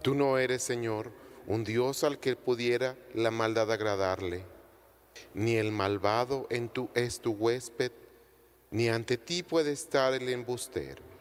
Tú no eres, Señor, un Dios al que pudiera la maldad agradarle, ni el malvado es tu huésped, ni ante ti puede estar el embustero.